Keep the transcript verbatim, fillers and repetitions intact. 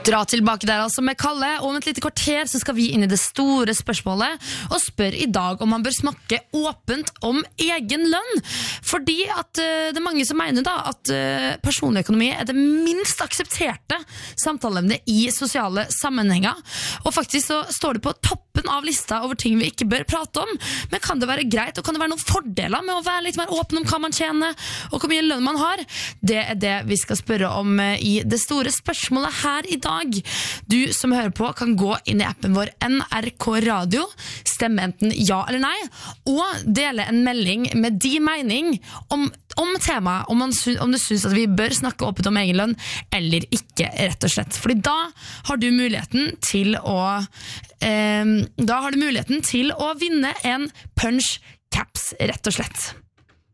Dra tilbake der altså med Kalle, og om et lite kvarter så skal vi inn i det store spørsmålet og spør i dag om man bør snakke åpent om egen lønn. Fordi at uh, det er mange som mener da at uh, personlig økonomi er det minst aksepterte samtaleemnet i sosiale sammenhenger. Og faktisk så står det på toppen av lista over ting vi ikke bør prate om. Men kan det være greit, og kan det være noen fordeler med å være litt mer åpen om hva man tjener og hvor mye lønn man har? Det er det vi skal spørre om uh, i det store spørsmålet her i dag. Du som hører på kan gå inn i appen vår N R K Radio, stemme enten ja eller nei, og dele en melding med din mening om, om temaet, om, man, om du synes at vi bør snakke åpent om egen lønn eller ikke, rett og slett. Fordi da har du muligheten til å eh, da har du muligheten til å vinne en punch caps, rett og slett.